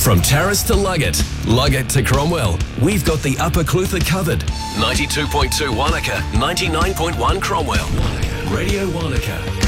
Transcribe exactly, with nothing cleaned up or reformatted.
From Terrace to Luggett, Luggett to Cromwell, we've got the Upper Clutha covered. ninety-two point two Wanaka, ninety-nine point one Cromwell. Radio Wanaka.